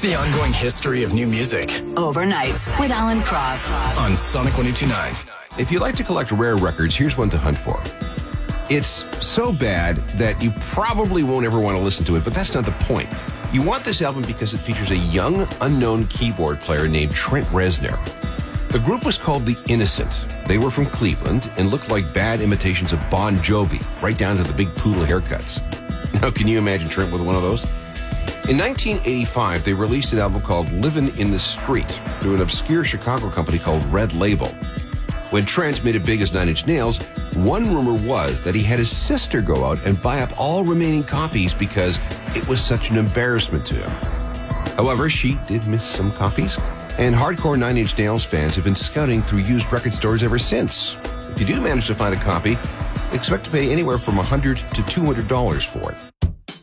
the ongoing history of new music. Overnights with Alan Cross on Sonic 102.9. If you like to collect rare records, here's one to hunt for. It's so bad that you probably won't ever want to listen to it, but that's not the point. You want this album because it features a young, unknown keyboard player named Trent Reznor. The group was called The Innocent. They were from Cleveland and looked like bad imitations of Bon Jovi, right down to the big poodle haircuts. Now, can you imagine Trent with one of those? In 1985, they released an album called Livin' in the Street through an obscure Chicago company called Red Label. When Trent made it big as Nine Inch Nails, one rumor was that he had his sister go out and buy up all remaining copies because it was such an embarrassment to him. However, she did miss some copies, and hardcore Nine Inch Nails fans have been scouting through used record stores ever since. If you do manage to find a copy, expect to pay anywhere from $100 to $200 for it.